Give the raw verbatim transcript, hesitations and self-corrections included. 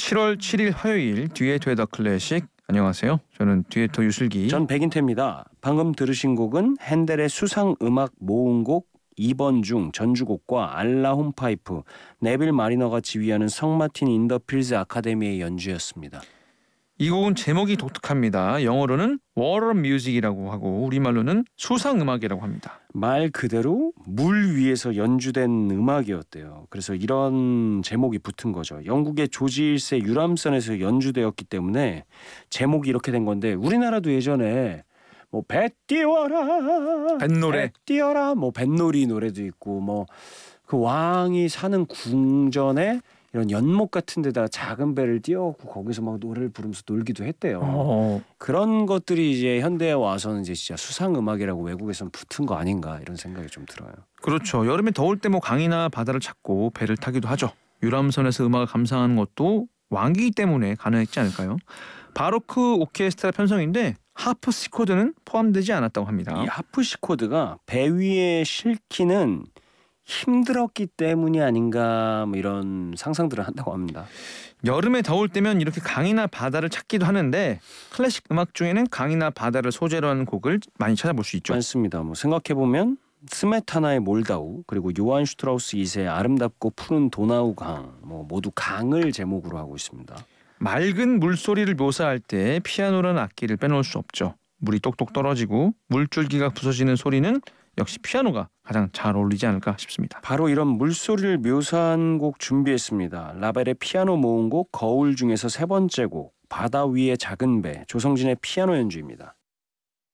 칠월 칠일 화요일 듀에토의 더 클래식. 안녕하세요. 저는 듀에토 유슬기. 전 백인태입니다. 방금 들으신 곡은 핸델의 수상음악 모음곡 이 번 중 전주곡과 알라 홈파이프, 네빌 마리너가 지휘하는 성 마틴 인더 필즈 아카데미의 연주였습니다. 이 곡은 제목이 독특합니다. 영어로는 Water Music이라고 하고 우리말로는 수상음악이라고 합니다. 말 그대로 물 위에서 연주된 음악이었대요. 그래서 이런 제목이 붙은 거죠. 영국의 조지 일 세 유람선에서 연주되었기 때문에 제목이 이렇게 된 건데, 우리나라도 예전에 뭐 배 띄워라, 뱃노래. 배 띄워라, 뭐 뱃놀이 노래도 있고, 뭐 그 왕이 사는 궁전에 이런 연못 같은 데다가 작은 배를 띄워갖고 거기서 막 노래를 부르면서 놀기도 했대요. 어, 그런 것들이 이제 현대에 와서는 이제 진짜 수상 음악이라고 외국에서는 붙은 거 아닌가, 이런 생각이 좀 들어요. 그렇죠. 여름에 더울 때 뭐 강이나 바다를 찾고 배를 타기도 하죠. 유람선에서 음악을 감상하는 것도 왕이기 때문에 가능했지 않을까요? 바로크 오케스트라 편성인데 하프시코드는 포함되지 않았다고 합니다. 이 하프시코드가 배 위에 실기는 힘들었기 때문이 아닌가, 뭐 이런 상상들을 한다고 합니다. 여름에 더울 때면 이렇게 강이나 바다를 찾기도 하는데 클래식 음악 중에는 강이나 바다를 소재로 하는 곡을 많이 찾아볼 수 있죠. 많습니다. 뭐 생각해보면 스메타나의 몰다우, 그리고 요한 슈트라우스 이 세의 아름답고 푸른 도나우 강, 뭐 모두 강을 제목으로 하고 있습니다. 맑은 물소리를 묘사할 때 피아노라는 악기를 빼놓을 수 없죠. 물이 똑똑 떨어지고 물줄기가 부서지는 소리는 역시 피아노가 가장 잘 어울리지 않을까 싶습니다. 바로 이런 물소리를 묘사한 곡 준비했습니다. 라벨의 피아노 모음곡 거울 중에서 세 번째 곡 바다 위의 작은 배, 조성진의 피아노 연주입니다.